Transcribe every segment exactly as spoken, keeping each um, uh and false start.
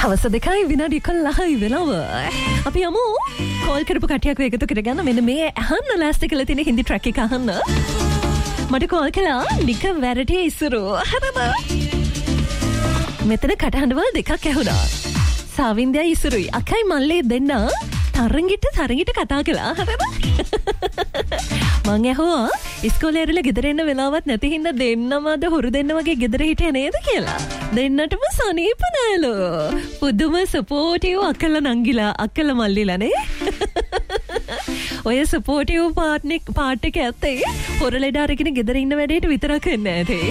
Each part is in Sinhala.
හවස දෙකයි විනාඩි එකොළහයි වෙලාව. අපි යමු කෝල් කරපු කට්ටියක් එකතු කරගන්න. මෙන්න මේ අහන්න ලෑස්ති කරලා තියෙන හින්දි ට්‍රැක් එක අහන්න. මට කෝල් කළා නික වැරටි ඉස්සුරු. හරිද? මෙතන කටහඬවල් දෙකක් ඇහුණා. සාවින්දයා ඉස්සුරුයි. අකයි මල්ලේ දෙන්න තරංගිට තරංගිට කතා කළා. හරිද? මං ඇහුවා ඉස්කෝලේ ඇරිලා ගෙදර එන්න වෙලාවක් නැති හින්දා දෙන්නමද හොරු දෙන්න වගේ ගෙදර හිටියේ නේද කියලා. දෙන්නටම සනීප නෑලු. පුදුම සපෝටිව් අක්කල නංගිලා අක්කල මල්ලිලානේ. ඔය සපෝටිව් පාර්ට්නික් පාර්ට් එක ඇත්තේ හොරලෙඩ අරගෙන ගෙදර ඉන්න වැඩේට විතරක් වෙන්නේ නැතේ.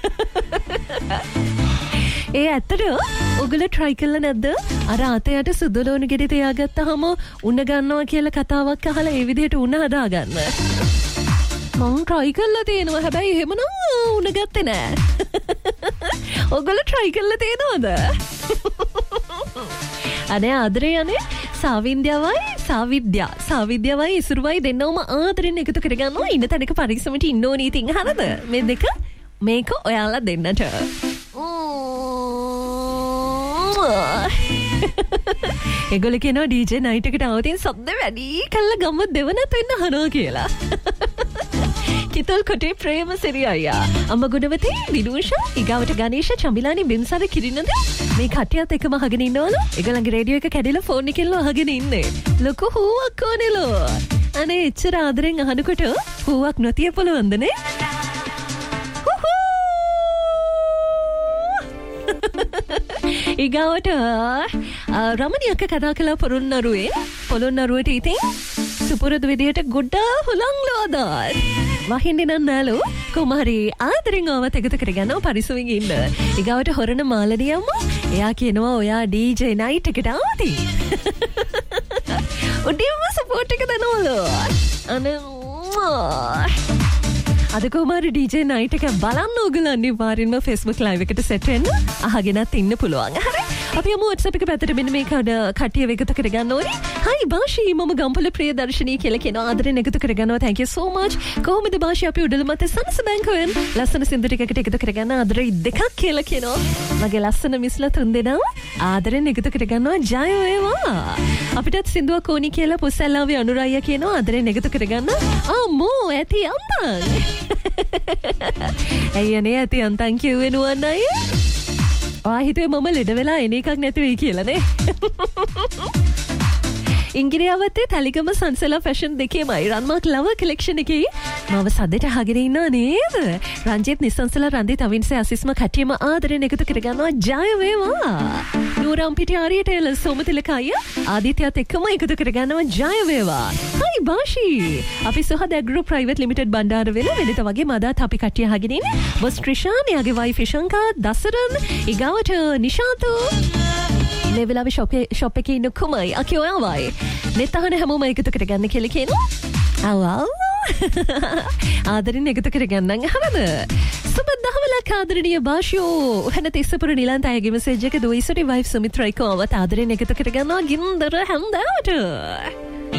ඒ ඇත්තට ඔගොල්ලෝ try කළා නැද්ද? අර අතයට සුදු ලෝණු ගෙඩි තියාගත්තාම උණ ගන්නවා කියලා කතාවක් අහලා ඒ විදිහට උණ හදාගන්න. මම try කළා තියෙනවා. හැබැයි එහෙමනම් උණ ගත්තේ නෑ. ඔගොල්ලෝ try කළා තියෙනවද? අනේ ආදරේ යන්නේ සාවින්ද්‍යාවයි සාවිද්‍යා සාවිද්‍යාවයි ඉසුරුවයි දෙන්නවම ආදරෙන් එකතු කරගන්නවා. ඉන්න තැනක පරිස්සමට ඉන්න ඕනේ ඉතින්. හරිද? මේ දෙක මේක ඔයාලා දෙන්නට. ඒගොල්ලෝ කියනවා ඩීජේ නයිට් එකට આવතින් සද්ද වැඩි කළා ගම්ම දෙවනත් වෙන්න හනවා කියලා. කිතල් කොටේ ප්‍රේම සිරි අයියා අම්ම ගුණවතී විදුෂා ඊගාවට ගණේෂ චම්බිලානි බිම්සාර කිරිනද මේ කට්ටියත් එකම අහගෙන ඉන්නවලු. ඒගොල්ලන්ගේ රේඩියෝ එක කැඩිලා ෆෝන් එකෙන්ලු අහගෙන ඉන්නේ. ලොකු හුවක් ඕනෙලු. අනේ එච්චර ආදරෙන් අහනකොට හුවක් නොතිය පුළුවන්ද නේ? ඊගාවට රමණියක්ක කතා කළා පොළොන්නරුවේ. පොළොන්නරුවට ඉතින් සුපුරුදු විදියට ගොඩා හුලං ලෝදා. වහින්නේ නෑලු. කොහමරි ආදරෙන් ආවත් එකතු කරගන්නවා පරිස්සමින් ඉන්න. ඊගාවට හොරණ මාළනියම්ම එයා කියනවා ඔයා ඩීජේ නයිට් එකට ආවති. උඩින්ම සපෝට් එක දෙනවලු. අනේ අද කොහමරි ඩීජේ නයිට් එක බලන්න ඕගොල්ලෝ අනිවාර්යෙන්ම Facebook live එකට සෙට් වෙන්න අහගෙනත් ඉන්න පුළුවන්. හරි. අපි යමු WhatsApp එක පැත්තට මෙන්න මේ කට්ටිය එකතු කරගන්න ඕනේ. හයි බාෂි මම ගම්පල ප්‍රියදර්ශිනී කියලා කියනවා. ආදරෙන් එකතු කරගන්නවා. thank you so much. කොහොමද බාෂි අපි උඩල මත සනස බැංකුවෙන් ලස්සන සින්දු ටිකකට එකතු කරගන්න ආදරේ දෙකක් කියලා කියනවා. මගේ ලස්සන මිස්ලා තුන් දෙනා ආදරෙන් එකතු කරගන්නවා. ජය වේවා. අපිටත් සින්දුවක් ඕනි කියලා පුස්සල්ලාවේ අනුරායියා කියනවා. ආදරෙන් එකතු කරගන්න. අම්මෝ ඇති අම්මන්. ඇයියනේ ඇති අන්තන් කිව්වේ නුවන් අය? ආ හිතුවේ මම ලෙඩ වෙලා එන එකක් නැති වෙයි කියලා නේ. ඉංග්‍රීසියවත්තේ තලිගම සන්සලා ෆැෂන් දෙකේමයි රන්මාක් ලව කලෙක්ෂන් එකේ මම සද්දට අහගෙන ඉන්නව නේද? රංජිත් නිසංසලා රන්දි තවින්සේ අසිස්ම කට්ටියම ආදරෙන් එකතු කරගන්නවා. ජය වේවා. නූරම් පිටි ආරියට එල සෝමතිලකය ආදිත්‍යත් එක්කම එකතු කරගන්නවා. ජය වේවා. හයි බාෂි. අපි සහද ඇග්‍රෝ ප්‍රයිවට් ලිමිටඩ් බණ්ඩාරවෙල වෙනත වගේ මදාත් අපි කට්ටිය අහගෙන ඉන්නේ. බොස් ත්‍රිෂාන් යාගේ වයිෆ් ශංකා දසරන් ඊගාවට නිශාතු මේ වෙලාවේ ෂොප් ෂොප් එකේ ඉන්න කුමයි අකි ඔයාවයි නෙත් අහන හැමෝම එකතු කරගන්න කියලා කියනවා. ආව් ආදරෙන් එකතු කරගන්නම්. හරිද? සුබදහවලක් ආදරණීය බාෂියෝ හන තිස්සපුර නිලන්ත අයගේ මෙසේජ් එක දුයිසුරි වයිෆ් සුමිත්‍රා එක්ක ආවත් ආදරෙන් එකතු කරගන්නවා ගින්දර හැන්දාවට.